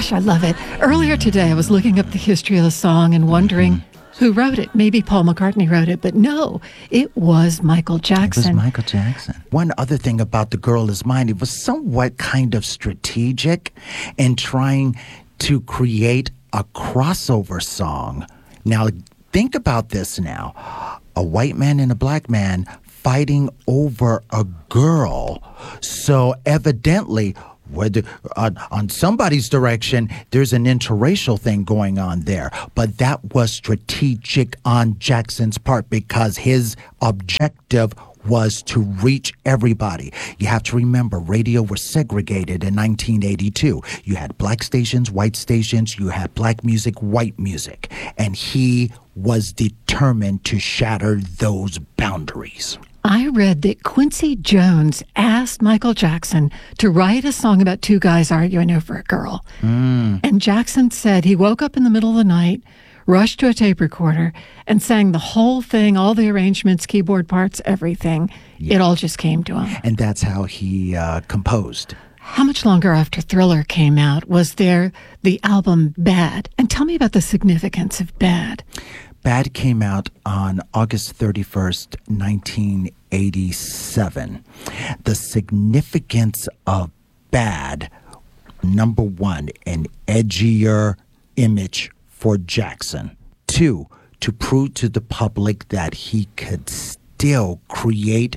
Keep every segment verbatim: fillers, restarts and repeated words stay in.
Gosh, I love it. Earlier today, I was looking up the history of the song and wondering mm-hmm. who wrote it. Maybe Paul McCartney wrote it, but no, it was Michael Jackson. It was Michael Jackson. One other thing about The Girl Is Mine, it was somewhat kind of strategic in trying to create a crossover song. Now, think about this now. A white man and a black man fighting over a girl. So evidently, whether uh, on somebody's direction, there's an interracial thing going on there. But that was strategic on Jackson's part because his objective was to reach everybody. You have to remember, radio was segregated in nineteen eighty-two. You had black stations, white stations, you had black music, white music. And he was determined to shatter those boundaries. I read that Quincy Jones asked Michael Jackson to write a song about two guys arguing over a girl. Mm. And Jackson said he woke up in the middle of the night, rushed to a tape recorder, and sang the whole thing, all the arrangements, keyboard parts, everything. Yeah. It all just came to him. And that's how he uh, composed. How much longer after Thriller came out was there the album Bad? And tell me about the significance of Bad. Bad came out on August thirty-first, nineteen eighty-seven. The significance of Bad, number one, an edgier image for Jackson. Two, to prove to the public that he could still create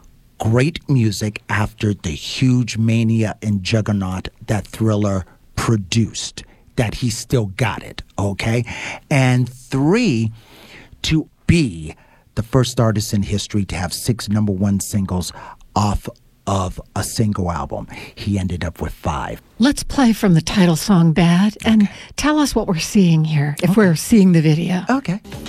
great music after the huge mania and juggernaut that Thriller produced, that he still got it, okay? And three, to be the first artist in history to have six number one singles off of a single album. He ended up with five. Let's play from the title song, Bad, and okay. tell us what we're seeing here, if okay. we're seeing the video. Okay.